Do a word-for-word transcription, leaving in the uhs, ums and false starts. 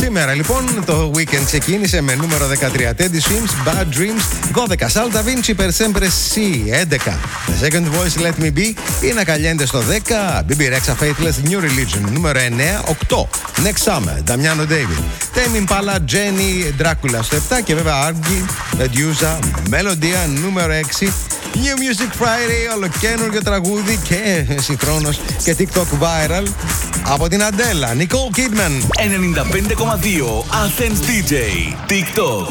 Σήμερα λοιπόν το weekend ξεκίνησε με νούμερο δεκατρία Teddy Swims, Bad Dreams, δώδεκα Sal Da Vinci, Per Sempre Si, έντεκα The Second Voice, Let Me Be, Είναι Caliente στο δέκα, μπι μπι Rexha, Faithless, New Religion, νούμερο εννέα, οκτώ Next Summer, Damiano David, Tame Impala, Jenny, Dracula στο επτά και βέβαια Argy, Medusa, Melodia, νούμερο έξι. New Music Friday, ολοκαίνουργιο τραγούδι και συγχρόνως και TikTok viral από την Αντέλα, Nicole Kidman. ενενήντα πέντε κόμμα δύο Athens ντι τζέι TikTok.